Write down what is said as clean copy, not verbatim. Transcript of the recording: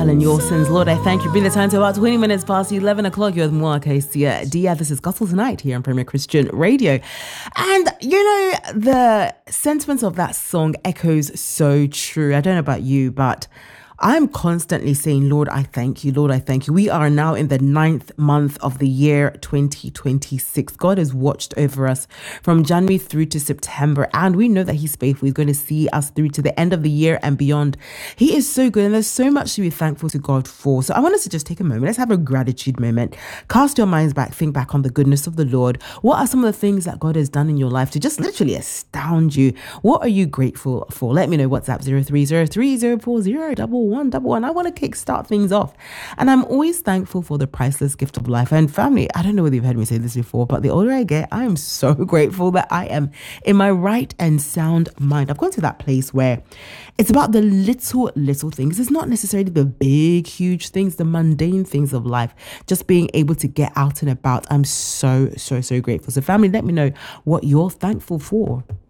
Helen Yawson's Lord, I thank you. Bring the time to about 20 minutes past 11 o'clock. You're with Moa Kasia Dia. This is Gospel Tonight here on Premier Christian Radio. And, you know, the sentiments of that song echoes so true. I don't know about you, but I'm constantly saying, Lord, I thank you. Lord, I thank you. We are now in the 9th month of the year 2026. God has watched over us from January through to September, and we know that He's faithful. He's going to see us through to the end of the year and beyond. He is so good, and there's so much to be thankful to God for. So I want us to just take a moment. Let's have a gratitude moment. Cast your minds back. Think back on the goodness of the Lord. What are some of the things that God has done in your life to just literally astound you? What are you grateful for? Let me know. WhatsApp 0303040111. I want to kickstart things off. And I'm always thankful for the priceless gift of life. And family, I don't know whether you've heard me say this before, but the older I get, I am so grateful that I am in my right and sound mind. I've gone to that place where it's about the little things. It's not necessarily the big, huge things, the mundane things of life. Just being able to get out and about. I'm so grateful. So family, let me know what you're thankful for.